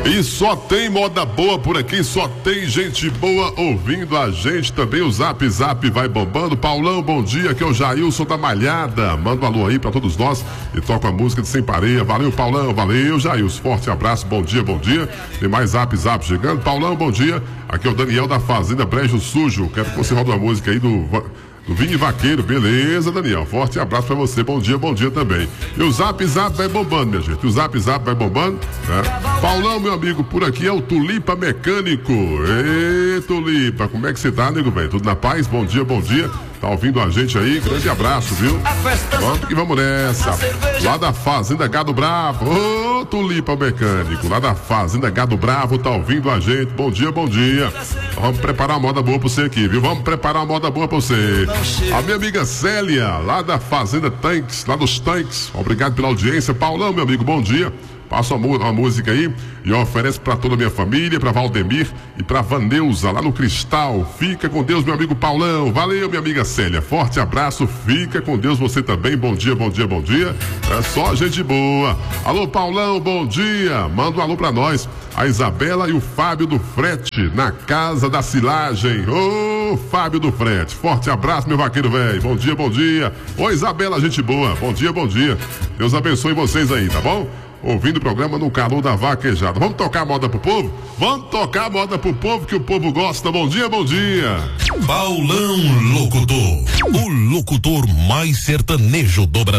E só tem moda boa por aqui, só tem gente boa ouvindo a gente também. O Zap vai bombando. Paulão, bom dia, aqui é o Jailson da Malhada. Manda um alô aí pra todos nós e toca a música de Sem Pareia. Valeu, Paulão, valeu, Jailson. Forte abraço, bom dia, bom dia. Tem mais Zap chegando. Paulão, bom dia. Aqui é o Daniel da Fazenda Brejo Sujo. Quero que você roda uma música aí do Vini Vaqueiro, beleza, Daniel? Forte abraço pra você, bom dia também. E o Zap vai bombando, minha gente. O Zap vai bombando, né? Paulão, meu amigo, por aqui é o Tulipa Mecânico. Ei, Tulipa, como é que você tá, nego velho? Tudo na paz? Bom dia. Tá ouvindo a gente aí? Grande abraço, viu? Vamos que vamos nessa. Lá da Fazenda Gado Bravo. Ô, Tulipa Mecânico. Lá da Fazenda Gado Bravo, tá ouvindo a gente. Bom dia. Vamos preparar uma moda boa pra você aqui, viu? Vamos preparar uma moda boa pra você. A minha amiga Célia, lá da Fazenda Tanques, lá dos Tanques. Obrigado pela audiência. Paulão, meu amigo, bom dia. Passa uma música aí e eu ofereço pra toda a minha família, pra Valdemir e pra Vaneuza, lá no Cristal. Fica com Deus, meu amigo Paulão. Valeu, minha amiga Célia. Forte abraço, fica com Deus você também. Bom dia. É só gente boa. Alô, Paulão, bom dia. Manda um alô pra nós. A Isabela e o Fábio do Frete, na Casa da Silagem. Ô, Fábio do Frete. Forte abraço, meu vaqueiro velho. Bom dia. Ô, Isabela, gente boa. Bom dia. Deus abençoe vocês aí, tá bom? Ouvindo o programa no calor da vaquejada. Vamos tocar a moda pro povo? Vamos tocar a moda pro povo que o povo gosta. Bom dia. Paulão Locutor, o locutor mais sertanejo do Brasil.